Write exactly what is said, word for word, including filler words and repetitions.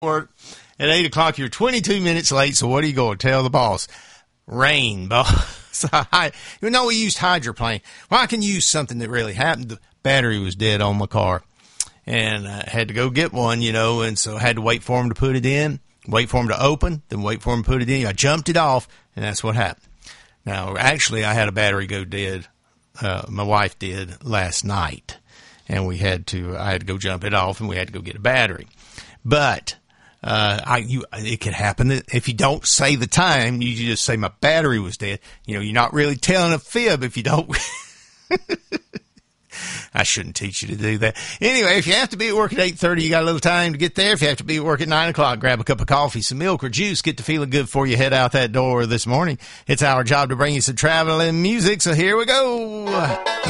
work at eight o'clock. You're twenty-two minutes late, so what are you going to tell the boss? Rain, boss. So I, you know, we used hydroplane. Well, I can use something that really happened. The battery was dead on my car, and I had to go get one, you know, and so I had to wait for him to put it in, wait for him to open, then wait for him to put it in. I jumped it off, and that's what happened. Now, actually, I had a battery go dead. Uh, my wife did last night, and we had to, I had to go jump it off, and we had to go get a battery. But Uh, I, you, it could happen that if you don't say the time, you just say my battery was dead. You know, you're not really telling a fib if you don't. I shouldn't teach you to do that. Anyway, if you have to be at work at eight thirty, you got a little time to get there. If you have to be at work at nine o'clock, grab a cup of coffee, some milk or juice, get to feeling good before you head out that door this morning. It's our job to bring you some travel and music, so here we go.